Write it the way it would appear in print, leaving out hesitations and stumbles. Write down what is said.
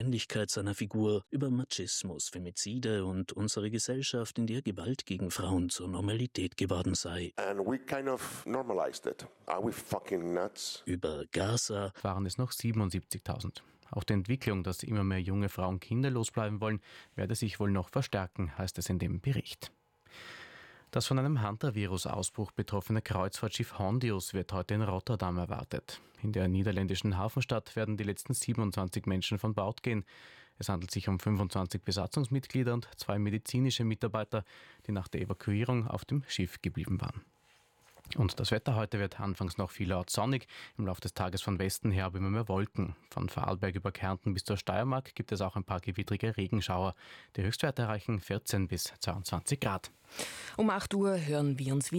Ähnlichkeit seiner Figur, über Machismus, Femizide und unsere Gesellschaft, in der Gewalt gegen Frauen zur Normalität geworden sei. And we kind of normalized it. Are we fucking nuts? Über Gaza waren es noch 77.000. Auch die Entwicklung, dass immer mehr junge Frauen kinderlos bleiben wollen, werde sich wohl noch verstärken, heißt es in dem Bericht. Das von einem Hantavirus-Ausbruch betroffene Kreuzfahrtschiff Hondius wird heute in Rotterdam erwartet. In der niederländischen Hafenstadt werden die letzten 27 Menschen von Bord gehen. Es handelt sich um 25 Besatzungsmitglieder und 2 medizinische Mitarbeiter, die nach der Evakuierung auf dem Schiff geblieben waren. Und das Wetter heute wird anfangs noch vielerorts sonnig, im Laufe des Tages von Westen her aber immer mehr Wolken. Von Vorarlberg über Kärnten bis zur Steiermark gibt es auch ein paar gewittrige Regenschauer. Die Höchstwerte erreichen 14 bis 22 Grad. Um 8 Uhr hören wir uns wieder.